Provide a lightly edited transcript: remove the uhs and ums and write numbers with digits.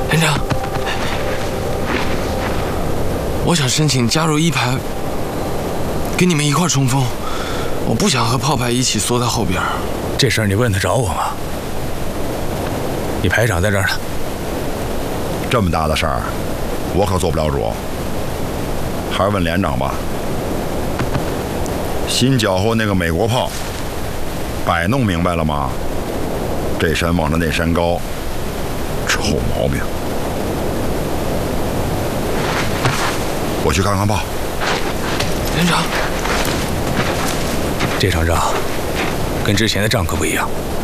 连长，我想申请加入一排，跟你们一块冲锋。我不想和炮排一起缩在后边。 这事儿你问得着我吗？你排长在这儿呢。 这么大的事儿，我可做不了主，还是问连长吧。新缴获那个美国炮，摆弄明白了吗？这山望着那山高，臭毛病。我去看看炮。 连长， 这场仗跟之前的仗可不一样。